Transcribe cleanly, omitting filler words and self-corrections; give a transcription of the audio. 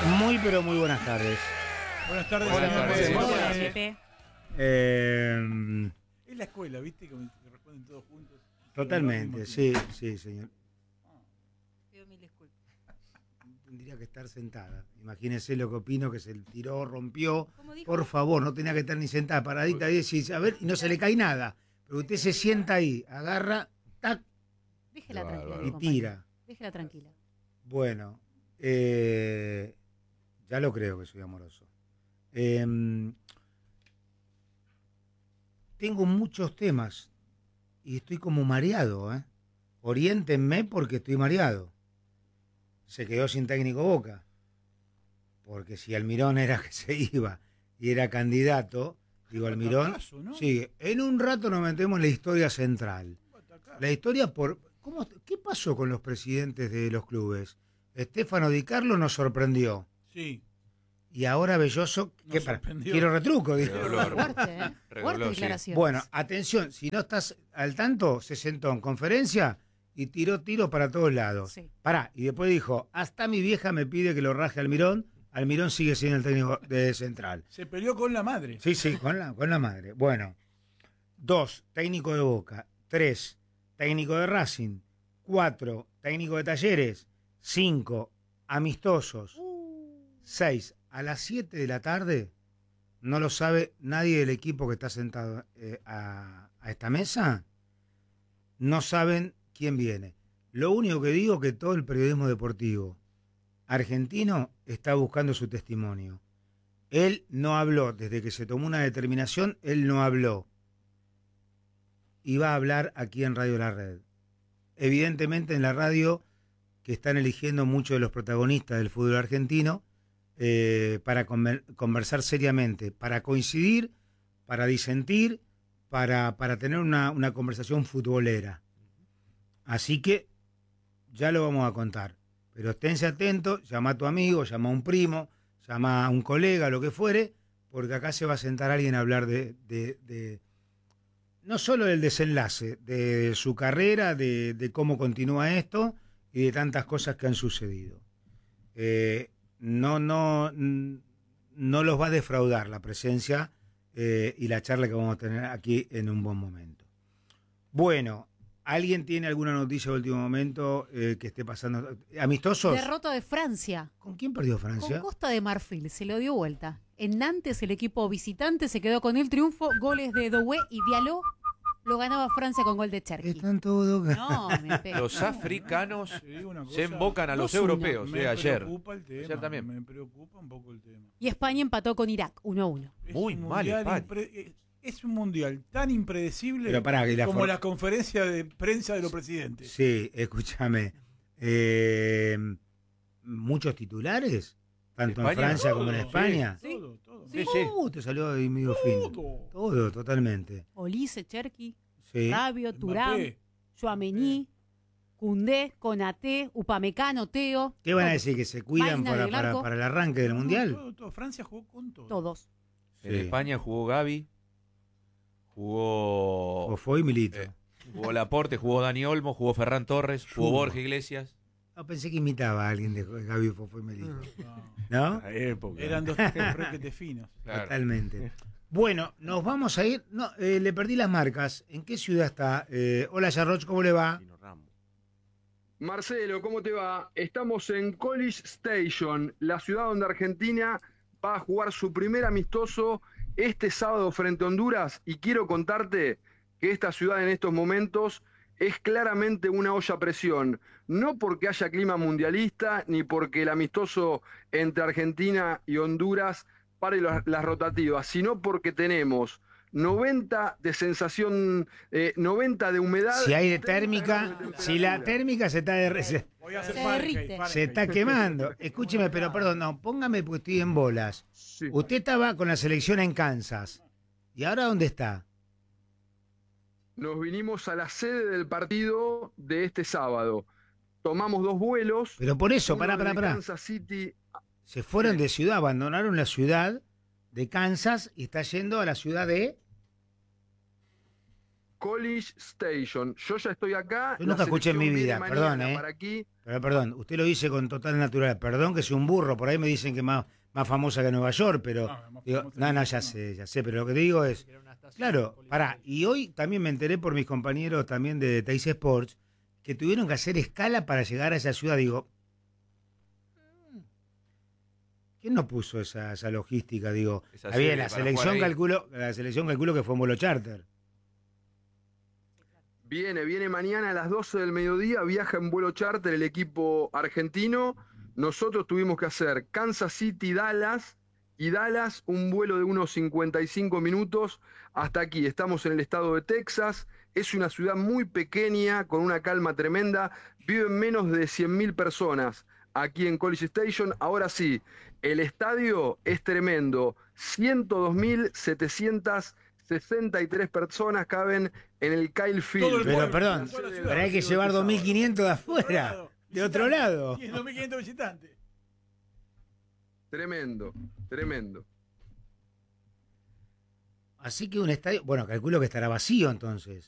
Muy, pero muy buenas tardes. Buenas tardes. Buenas tardes. Hola, Pepe. Es la escuela, ¿viste? Como que responden todos juntos. Totalmente, sí, señor. Pido mil disculpas. Tendría que estar sentada. Imagínese lo que opino, que se tiró, rompió. ¿Cómo dijo? Por favor, no tenía que estar ni sentada, paradita ahí, a ver, y no se le cae nada. Pero usted se sienta ahí, agarra, tac, Déjela tranquila. y compañero. tira. Déjela tranquila. Bueno, ya lo creo que soy amoroso. Tengo muchos temas y estoy como mareado, ¿eh? Oriéntenme porque estoy mareado. Se quedó sin técnico Boca. Porque si Almirón era que se iba y era candidato, digo Almirón, ¿no? sigue. En un rato nos metemos en la historia central. La historia ¿qué pasó con los presidentes de los clubes? Estefano Di Carlo nos sorprendió. Sí. Y ahora Belloso, Nos sorprendió. quiero retruco. Dijo. Fuerte, ¿eh? Fuerte declaración. Bueno, atención, si no estás al tanto, se sentó en conferencia y tiró tiros para todos lados. Sí. Pará, y después dijo, hasta mi vieja me pide que lo raje Almirón. Almirón sigue siendo el técnico de Central. Se peleó con la madre. Sí, con la madre. Bueno, 2, técnico de Boca. 3, técnico de Racing. 4, técnico de Talleres. 5, amistosos. 6, a las 7 de la tarde, no lo sabe nadie del equipo que está sentado a esta mesa. No saben quién viene. Lo único que digo es que todo el periodismo deportivo argentino está buscando su testimonio. Él no habló, desde que se tomó una determinación, él no habló. Y va a hablar aquí en Radio La Red. Evidentemente en la radio que están eligiendo muchos de los protagonistas del fútbol argentino para conversar seriamente, para coincidir, para disentir, para tener una conversación futbolera. Así que ya lo vamos a contar. Pero esténse atentos, llama a tu amigo, llama a un primo, llama a un colega, lo que fuere, porque acá se va a sentar alguien a hablar de no solo del desenlace, de su carrera, de cómo continúa esto y de tantas cosas que han sucedido. No los va a defraudar la presencia y la charla que vamos a tener aquí en un buen momento. Bueno, ¿alguien tiene alguna noticia de último momento que esté pasando? ¿Amistosos? Derrota de Francia. ¿Con quién perdió Francia? Con Costa de Marfil. Se lo dio vuelta. En Nantes el equipo visitante se quedó con el triunfo. Goles de Doué y Diallo. Lo ganaba Francia con gol de Cherki. Están todos... No, me pego. Los africanos Te digo una cosa, se embocan a los 2-1. europeos, me ayer. preocupa el tema. Ayer también. Me preocupa un poco el tema. Y España empató con Irak 1-1. Es Muy un mal, mundial España. es un mundial tan impredecible Pero pará, que como la conferencia de prensa de los presidentes. Sí, escúchame. ¿Muchos titulares? Tanto España, en Francia como en Todo, España. Sí. Todo. Sí. Te salió ahí medio fino. Todo, totalmente. Olise, Cherki, Sí. Rabio, Turán, Mbappé. Chouameni, Koundé, Konaté, Upamecano, Teo. ¿Qué van a decir? ¿Que se cuidan Vaina del arco. para el arranque del Mundial? Todo. Francia jugó con todo. Todos. En Sí. España jugó Gavi, jugó O fue Milito. jugó Laporte, jugó Dani Olmo, jugó Ferran Torres, jugó Jugó. Borja Iglesias. No, pensé que imitaba a alguien de Gaby Fofo y Milito. No, ¿No? eran dos requetes finos. Claro. Totalmente. Bueno, nos vamos a ir. No, le perdí las marcas. ¿En qué ciudad está? Hola, Yarroch, ¿cómo le va? Marcelo, ¿cómo te va? Estamos en College Station, la ciudad donde Argentina va a jugar su primer amistoso este sábado frente a Honduras, y quiero contarte que esta ciudad en estos momentos es claramente una olla a presión, no porque haya clima mundialista ni porque el amistoso entre Argentina y Honduras pare las rotativas, sino porque tenemos 90 de sensación, 90 de humedad. Si hay de térmica, si la térmica se está Voy a hacer Se Fahrenheit, derrite. Fahrenheit. se está quemando. Escúcheme, pero perdón, no, póngame porque estoy en bolas. Sí. Usted estaba con la selección en Kansas. ¿Y ahora dónde está? Nos vinimos a la sede del partido de este sábado. Tomamos 2 vuelos. Pero por eso, uno pará. de Kansas City. Se fueron de ciudad, abandonaron la ciudad de Kansas y está yendo a la ciudad de... College Station. Yo ya estoy acá. Yo nunca la escuché en mi selección vida, viene perdón, mañana para aquí. Pero perdón, usted lo dice con total naturalidad. Perdón que soy un burro, por ahí me dicen que más famosa que Nueva York, pero... No, digo, no, ya sé, pero lo que te digo es... Claro, pará, y hoy también me enteré por mis compañeros también de Teis Sports que tuvieron que hacer escala para llegar a esa ciudad. Digo, ¿quién no puso esa logística? Digo, Esa está bien, serie la para selección jugar ahí. calculo que fue un vuelo charter. Viene mañana a las 12 del mediodía, viaja en vuelo charter el equipo argentino. Nosotros tuvimos que hacer Kansas City-Dallas y Dallas un vuelo de unos 55 minutos hasta aquí. Estamos en el estado de Texas. Es una ciudad muy pequeña, con una calma tremenda. Viven menos de 100.000 personas aquí en College Station. Ahora sí, el estadio es tremendo. 102.763 personas caben en el Kyle Field. Todo el Pero pueblo, perdón, toda la ciudad. pero hay que llevar 2.500 de afuera, de otro lado. Y 2.500 visitantes. Tremendo, tremendo. Así que un estadio, bueno, calculo que estará vacío entonces.